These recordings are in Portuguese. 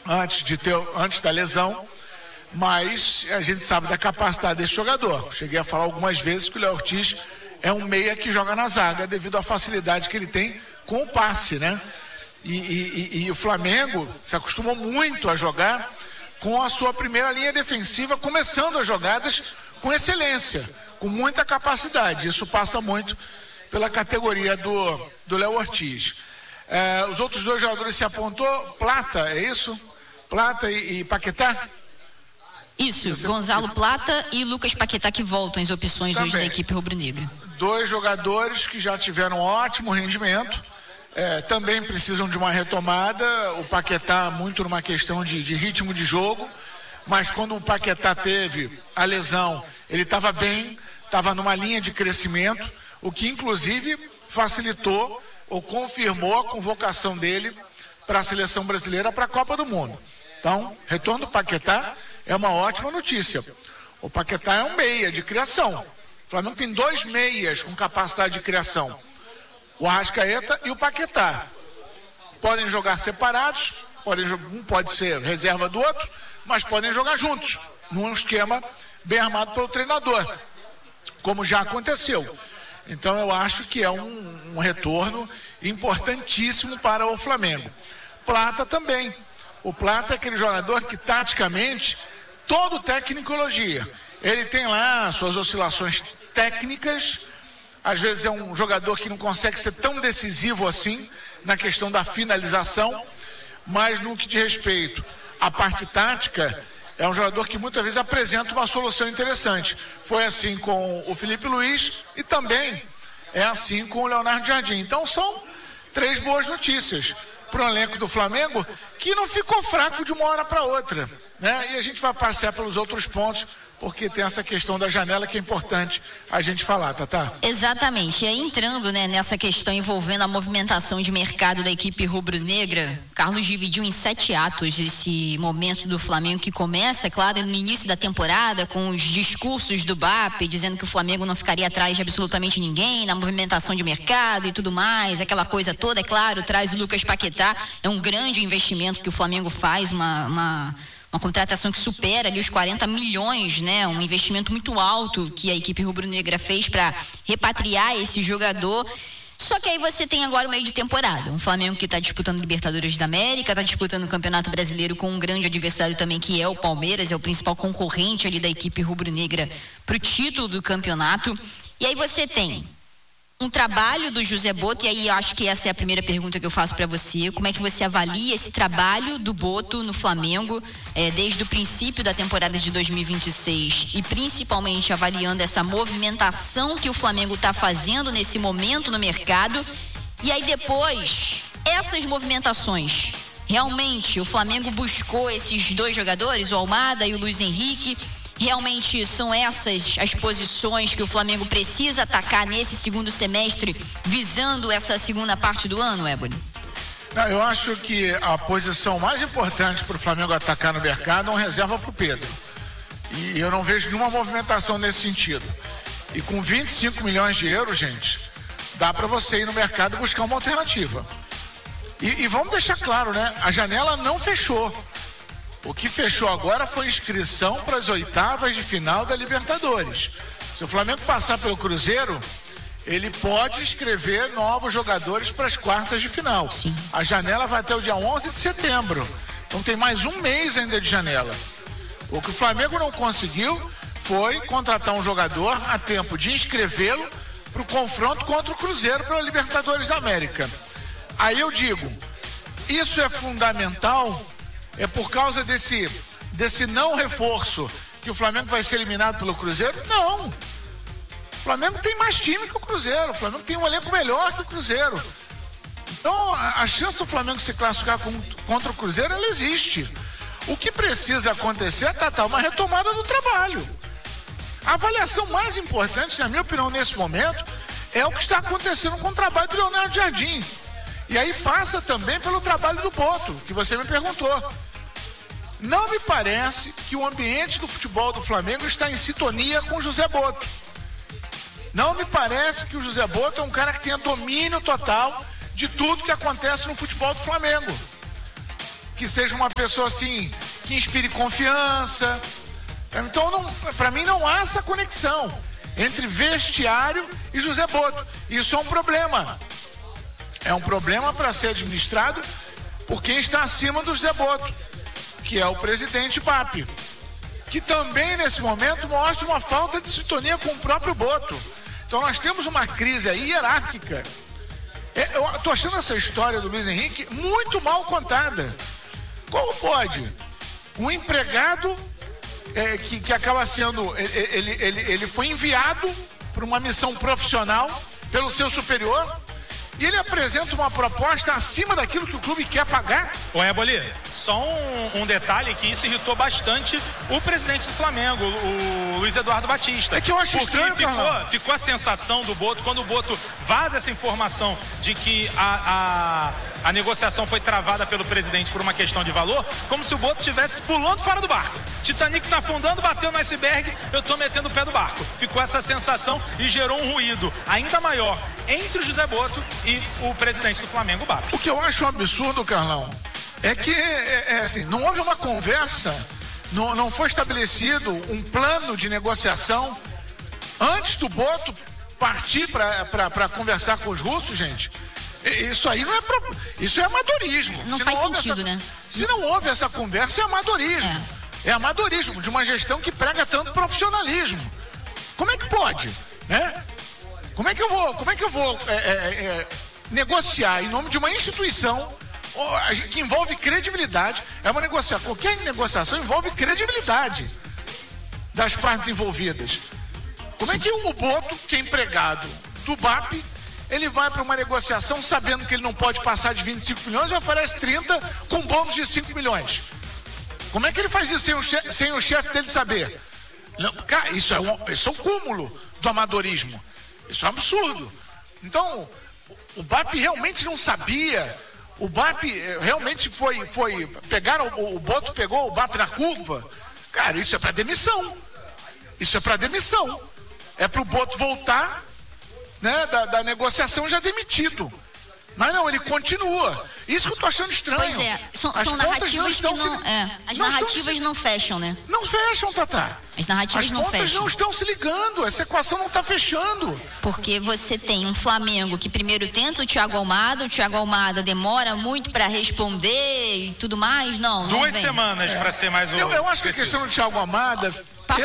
antes da lesão, mas a gente sabe da capacidade desse jogador. Cheguei a falar algumas vezes que o Léo Ortiz é um meia que joga na zaga devido à facilidade que ele tem com o passe, né? E o Flamengo se acostumou muito a jogar com a sua primeira linha defensiva, começando as jogadas com excelência, com muita capacidade. Isso passa muito pela categoria do Léo Ortiz. Os outros dois jogadores se apontou, Plata, é isso? Plata e Paquetá? Isso, Gonzalo Plata e Lucas Paquetá, que voltam as opções hoje da equipe rubro-negra. Dois jogadores que já tiveram ótimo rendimento, também precisam de uma retomada. O Paquetá muito numa questão de ritmo de jogo, mas quando o Paquetá teve a lesão, ele estava bem, estava numa linha de crescimento, o que inclusive facilitou ou confirmou a convocação dele para a seleção brasileira para a Copa do Mundo. Então, retorno do Paquetá é uma ótima notícia. O Paquetá é um meia de criação. O Flamengo tem dois meias com capacidade de criação, o Arrascaeta e o Paquetá. Podem jogar separados, um pode ser reserva do outro, mas podem jogar juntos, num esquema bem armado pelo treinador, como já aconteceu. Então eu acho que é um retorno importantíssimo para o Flamengo. Plata também. O Plata é aquele jogador que taticamente, todo técnico elogia. Ele tem lá suas oscilações técnicas, às vezes é um jogador que não consegue ser tão decisivo assim na questão da finalização, mas no que diz respeito à parte tática, é um jogador que muitas vezes apresenta uma solução interessante. Foi assim com o Felipe Luiz e também é assim com o Leonardo Jardim. Então são três boas notícias para o elenco do Flamengo, que não ficou fraco de uma hora para outra, né? E a gente vai passear pelos outros pontos, porque tem essa questão da janela que é importante a gente falar, Tatá. Exatamente. E aí entrando, né, nessa questão envolvendo a movimentação de mercado da equipe rubro-negra, Carlos dividiu em 7 atos esse momento do Flamengo que começa, claro, no início da temporada, com os discursos do BAP, dizendo que o Flamengo não ficaria atrás de absolutamente ninguém, na movimentação de mercado e tudo mais, aquela coisa toda, é claro, traz o Lucas Paquetá, é um grande investimento que o Flamengo faz, uma contratação que supera ali os 40 milhões, né? Um investimento muito alto que a equipe rubro-negra fez para repatriar esse jogador. Só que aí você tem agora o meio de temporada. Um Flamengo que está disputando Libertadores da América, está disputando o Campeonato Brasileiro com um grande adversário também, que é o Palmeiras, é o principal concorrente ali da equipe rubro-negra para o título do campeonato. E aí você tem um trabalho do José Botto, e aí eu acho que essa é a primeira pergunta que eu faço para você. Como é que você avalia esse trabalho do Botto no Flamengo, desde o princípio da temporada de 2026 e principalmente avaliando essa movimentação que o Flamengo está fazendo nesse momento no mercado? E aí depois, essas movimentações, realmente o Flamengo buscou esses dois jogadores, o Almada e o Luiz Henrique? Realmente são essas as posições que o Flamengo precisa atacar nesse segundo semestre, visando essa segunda parte do ano, Éboli? Eu acho que a posição mais importante para o Flamengo atacar no mercado é uma reserva para o Pedro. E eu não vejo nenhuma movimentação nesse sentido. E com 25 milhões de euros, gente, dá para você ir no mercado e buscar uma alternativa. E vamos deixar claro, né? A janela não fechou. O que fechou agora foi inscrição para as oitavas de final da Libertadores. Se o Flamengo passar pelo Cruzeiro, ele pode inscrever novos jogadores para as quartas de final. Sim. A janela vai até o dia 11 de setembro. Então tem mais um mês ainda de janela. O que o Flamengo não conseguiu foi contratar um jogador a tempo de inscrevê-lo para o confronto contra o Cruzeiro pela Libertadores da América. Aí eu digo, isso é fundamental. É por causa desse não reforço que o Flamengo vai ser eliminado pelo Cruzeiro? Não. O Flamengo tem mais time que o Cruzeiro. O Flamengo tem um elenco melhor que o Cruzeiro. Então, a chance do Flamengo se classificar contra o Cruzeiro, ela existe. O que precisa acontecer, Tatá, uma retomada do trabalho. A avaliação mais importante, na minha opinião, nesse momento, é o que está acontecendo com o trabalho do Leonardo Jardim. E aí passa também pelo trabalho do Botto, que você me perguntou. Não me parece que o ambiente do futebol do Flamengo está em sintonia com o José Botto. Não me parece que o José Botto é um cara que tenha domínio total de tudo que acontece no futebol do Flamengo. que seja uma pessoa assim, que inspire confiança. Então, para mim, não há essa conexão entre vestiário e José Botto. Isso é um problema. É um problema para ser administrado por quem está acima do José Botto, que é o presidente BAP, que também, nesse momento, mostra uma falta de sintonia com o próprio Botto. Então, nós temos uma crise aí hierárquica. Eu estou achando essa história do Luiz Henrique muito mal contada. Como pode um empregado que acaba sendo... Ele foi enviado para uma missão profissional pelo seu superior e ele apresenta uma proposta acima daquilo que o clube quer pagar? Ô, Éboli, só um detalhe que isso irritou bastante o presidente do Flamengo, o Luiz Eduardo Batista. É que eu acho estranho, ficou a sensação do Botto, quando o Botto vaza essa informação de que a negociação foi travada pelo presidente por uma questão de valor, como se o Botto estivesse pulando fora do barco. Titanic tá afundando, bateu no iceberg, eu tô metendo o pé do barco. Ficou essa sensação e gerou um ruído ainda maior entre o José Botto e o presidente do Flamengo, BAP. O que eu acho um absurdo, Carlão, é que assim, não houve uma conversa, não foi estabelecido um plano de negociação antes do Botto partir para conversar com os russos, gente. Isso aí não é isso é amadorismo. Não faz sentido, né? Se não houve essa conversa, é amadorismo. É amadorismo de uma gestão que prega tanto profissionalismo. Como é que pode, né? Como é que eu vou negociar em nome de uma instituição que envolve credibilidade? Qualquer negociação envolve credibilidade das partes envolvidas. Como é que o Botto, que é empregado do BAP, ele vai para uma negociação sabendo que ele não pode passar de 25 milhões e oferece 30 com bônus de 5 milhões? Como é que ele faz isso sem o chefe dele saber? Não, cara, isso é um cúmulo do amadorismo. Isso é um absurdo. Então, o BAP realmente não sabia. O BAP realmente pegaram, o Botto pegou o BAP na curva. Cara, isso é para demissão. Isso é para demissão. É para o Botto voltar, né, da negociação já demitido. Mas não, ele continua. Isso que eu tô achando estranho. Pois é, são narrativas que não... as narrativas não fecham, né? Não fecham, Tatá. As narrativas não fecham. As contas não estão se ligando, essa equação não está fechando. Porque você tem um Flamengo que primeiro tenta o Thiago Almada demora muito para responder e tudo mais, não 2 semanas para ser mais eu acho que a questão do Thiago Almada...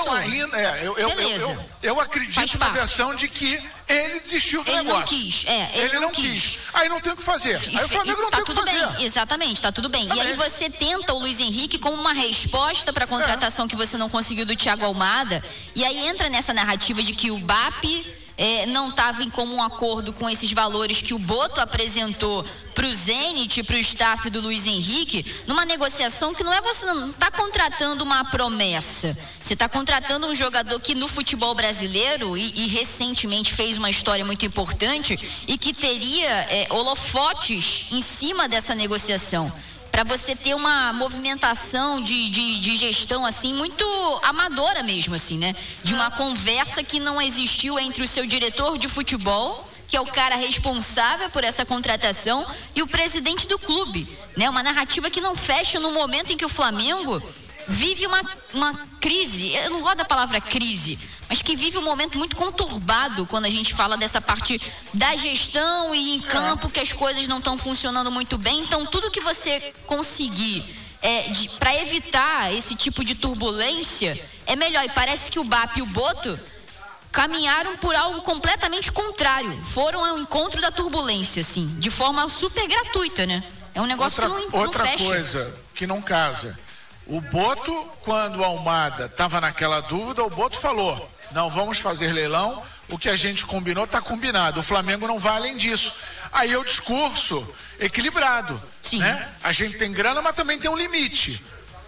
Eu acredito na versão de que ele desistiu do negócio. Ele não quis. Aí não tem o que fazer. Aí o Flamengo não tem o que fazer. Bem, exatamente, tá tudo bem. E aí você tenta o Luiz Henrique como uma resposta para a contratação que você não conseguiu do Thiago Almada. E aí entra nessa narrativa de que o BAP não estava em comum acordo com esses valores que o Botto apresentou para o Zenit, para o staff do Luiz Henrique, numa negociação que você não está contratando uma promessa, você está contratando um jogador que no futebol brasileiro e recentemente fez uma história muito importante e que teria holofotes em cima dessa negociação. Para você ter uma movimentação de gestão assim muito amadora mesmo, assim, né? De uma conversa que não existiu entre o seu diretor de futebol, que é o cara responsável por essa contratação, e o presidente do clube, né? Uma narrativa que não fecha no momento em que o Flamengo vive uma crise. Eu não gosto da palavra crise, mas que vive um momento muito conturbado quando a gente fala dessa parte da gestão e em campo que as coisas não estão funcionando muito bem. Então tudo que você conseguir para evitar esse tipo de turbulência é melhor. E parece que o BAP e o Botto caminharam por algo completamente contrário, foram ao encontro da turbulência, assim, de forma super gratuita, né? É um negócio que não fecha. Outra coisa que não casa. O Botto, quando o Almada estava naquela dúvida, o Botto falou: não vamos fazer leilão, o que a gente combinou está combinado, o Flamengo não vai além disso. Aí é o discurso equilibrado, né? A gente tem grana, mas também tem um limite.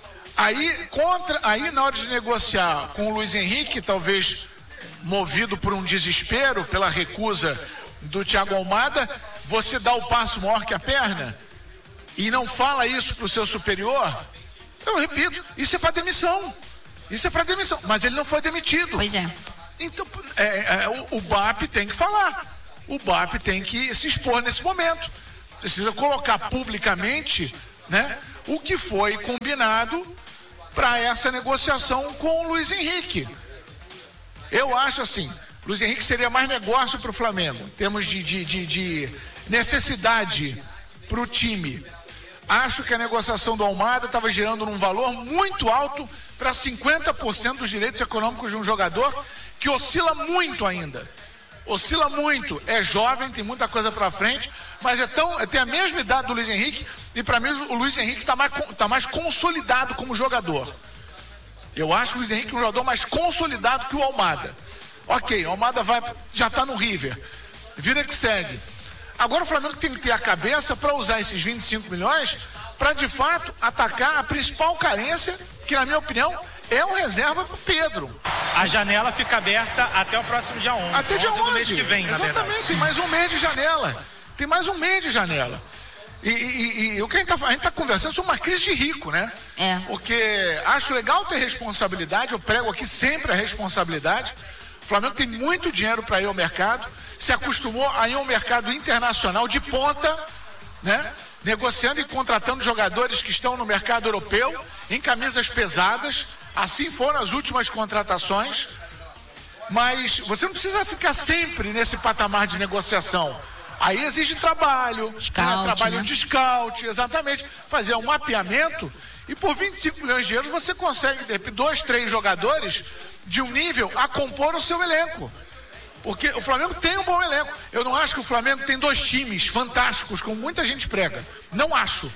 Aí na hora de negociar com o Luiz Henrique, talvez movido por um desespero, pela recusa do Thiago Almada, você dá o passo maior que a perna e não fala isso para o seu superior. Eu repito, isso é para demissão. Isso é para demissão. Mas ele não foi demitido. Pois é. Então, o BAP tem que falar. O BAP tem que se expor nesse momento. Precisa colocar publicamente né, o que foi combinado para essa negociação com o Luiz Henrique. Eu acho assim, Luiz Henrique seria mais negócio para o Flamengo, em termos de necessidade para o time. Acho que a negociação do Almada estava girando num valor muito alto para 50% dos direitos econômicos de um jogador que oscila muito ainda. Oscila muito, é jovem, tem muita coisa para frente, mas tem a mesma idade do Luiz Henrique e para mim o Luiz Henrique está mais consolidado como jogador. Eu acho o Luiz Henrique um jogador mais consolidado que o Almada. Ok, o Almada já está no River, vida que segue. Agora o Flamengo tem que ter a cabeça para usar esses 25 milhões para de fato atacar a principal carência, que na minha opinião é um reserva para o Pedro. A janela fica aberta até o próximo dia 11. Até dia 11 do mês que vem, exatamente, tem mais um mês de janela. Tem mais um mês de janela. E o que a gente está conversando sobre uma crise de rico, né? Porque acho legal ter responsabilidade, eu prego aqui sempre a responsabilidade. O Flamengo tem muito dinheiro para ir ao mercado, se acostumou a ir ao mercado internacional de ponta, né? Negociando e contratando jogadores que estão no mercado europeu, em camisas pesadas, assim foram as últimas contratações, mas você não precisa ficar sempre nesse patamar de negociação. Aí exige trabalho, trabalho de scout, exatamente, fazer um mapeamento e por 25 milhões de euros você consegue, de repente, 2, 3 jogadores de um nível a compor o seu elenco. Porque o Flamengo tem um bom elenco. Eu não acho que o Flamengo tem 2 times fantásticos, como muita gente prega. Não acho.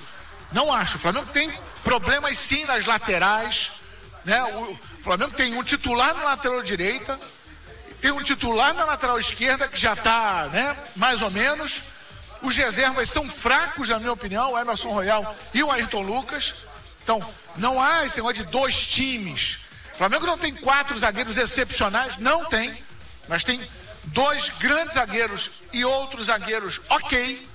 O Flamengo tem problemas sim nas laterais, né? O Flamengo tem um titular na lateral direita, tem um titular na lateral esquerda que já está, né, mais ou menos. Os reservas são fracos, na minha opinião, o Emerson Royal e o Ayrton Lucas. Então, não há esse negócio de 2 times. O Flamengo não tem 4 zagueiros excepcionais, não tem. Mas tem 2 grandes zagueiros e outros zagueiros ok.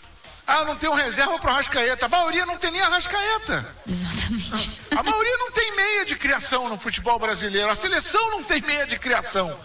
Não tem um reserva para o Arrascaeta. A maioria não tem nem Arrascaeta. Exatamente. A maioria não tem meia de criação no futebol brasileiro. A seleção não tem meia de criação.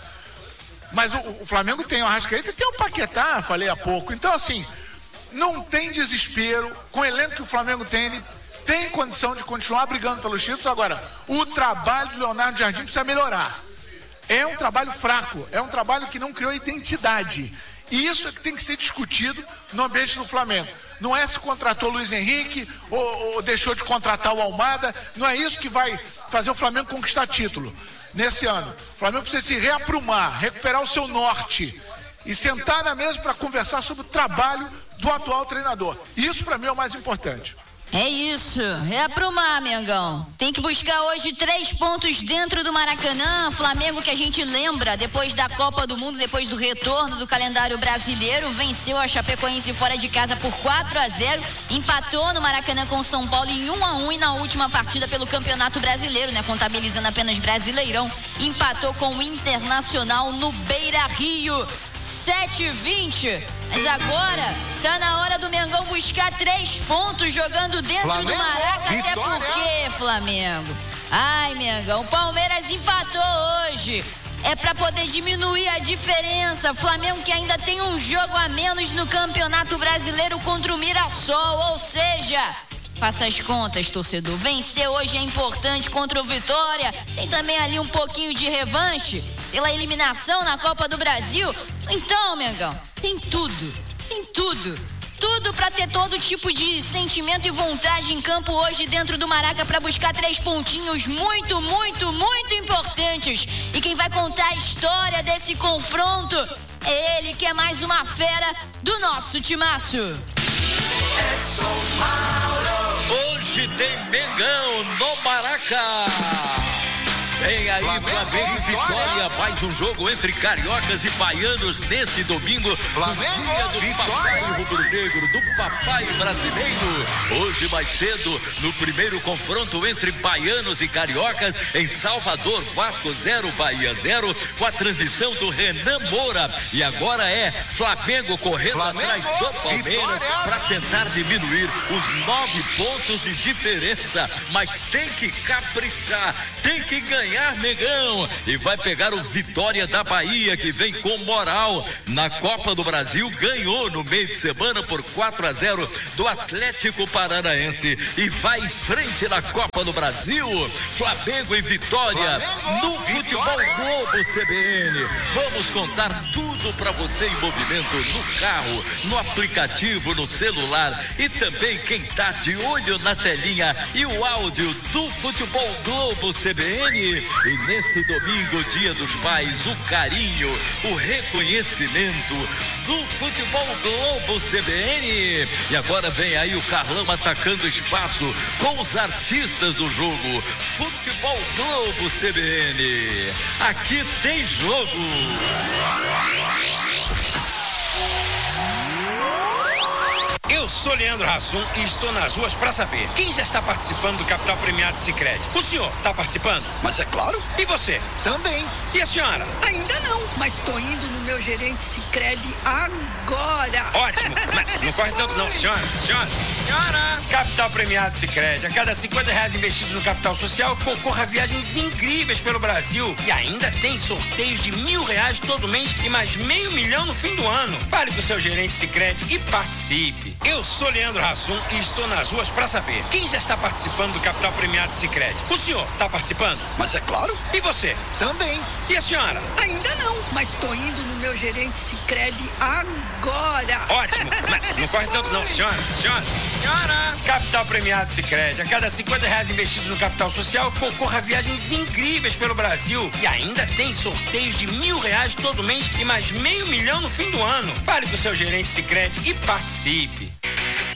Mas o Flamengo tem o Arrascaeta e tem o Paquetá, falei há pouco. Então, assim, não tem desespero. Com o elenco que o Flamengo tem, tem condição de continuar brigando pelos títulos. Agora, o trabalho do Leonardo Jardim precisa melhorar. É um trabalho fraco, é um trabalho que não criou identidade. E isso é que tem que ser discutido no ambiente do Flamengo. Não é se contratou o Luiz Henrique ou deixou de contratar o Almada. Não é isso que vai fazer o Flamengo conquistar título nesse ano. O Flamengo precisa se reaprumar, recuperar o seu norte e sentar na mesa para conversar sobre o trabalho do atual treinador. Isso para mim é o mais importante. É isso, reaprumar, Mengão. Tem que buscar hoje 3 pontos dentro do Maracanã. Flamengo, que a gente lembra, depois da Copa do Mundo, depois do retorno do calendário brasileiro, venceu a Chapecoense fora de casa por 4-0, empatou no Maracanã com o São Paulo em 1-1 e na última partida pelo Campeonato Brasileiro, né, contabilizando apenas Brasileirão, empatou com o Internacional no Beira-Rio. 7h20. Mas agora tá na hora do Mengão buscar 3 pontos jogando dentro do Maraca. Até porque, Flamengo? Ai, Mengão, o Palmeiras empatou hoje. É pra poder diminuir a diferença. Flamengo que ainda tem um jogo a menos no Campeonato Brasileiro contra o Mirassol. Ou seja, faça as contas, torcedor. Vencer hoje é importante contra o Vitória. Tem também ali um pouquinho de revanche pela eliminação na Copa do Brasil. Então, Mengão, tem tudo pra ter todo tipo de sentimento e vontade em campo hoje dentro do Maraca pra buscar 3 pontinhos muito importantes. E quem vai contar a história desse confronto é ele, que é mais uma fera do nosso timaço. Hoje tem Mengão no Maraca. Vem aí, Flamengo e Vitória, mais um jogo entre cariocas e baianos nesse domingo, dia do papai rubro-negro, do papai brasileiro. Hoje mais cedo, no primeiro confronto entre baianos e cariocas, em Salvador, Vasco 0, Bahia 0, com a transmissão do Renan Moura. E agora é Flamengo correndo atrás do Palmeiras para tentar diminuir os 9 pontos de diferença, mas tem que caprichar, tem que ganhar, Mengão, e vai pegar o Vitória da Bahia, que vem com moral na Copa do Brasil, ganhou no meio de semana por 4-0 do Atlético Paranaense e vai em frente na Copa do Brasil. Flamengo e Vitória no Futebol Globo CBN. Vamos contar tudo para você em movimento no carro, no aplicativo, no celular e também quem tá de olho na telinha e o áudio do Futebol Globo CBN. E neste domingo, Dia dos Pais, o carinho, o reconhecimento do Futebol Globo CBN. E agora vem aí o Carlão atacando espaço com os artistas do jogo. Futebol Globo CBN. Aqui tem jogo. Eu sou Leandro Hassum e estou nas ruas para saber quem já está participando do Capital Premiado Sicredi. O senhor está participando? Mas é claro. E você? Também. E a senhora? Ainda não, mas estou indo no meu gerente Sicredi agora. Ótimo. Não corre tanto não, senhora. Capital Premiado Sicredi. A cada R$50 investidos no capital social, concorra a viagens incríveis pelo Brasil. E ainda tem sorteios de R$1.000 todo mês e mais R$500 mil no fim do ano. Fale com o seu gerente Sicredi e participe. Eu sou Leandro Hassum e estou nas ruas para saber quem já está participando do Capital Premiado Sicredi. O senhor está participando? Mas é claro. E você? Também. E a senhora? Ainda não, mas estou indo no meu gerente Sicredi agora. Ótimo. Não corre tanto não, senhora. Capital Premiado Sicredi. A cada R$50 investidos no capital social, concorra a viagens incríveis pelo Brasil. E ainda tem sorteios de R$1.000 todo mês e mais R$500 mil no fim do ano. Fale com o seu gerente Sicredi e participe.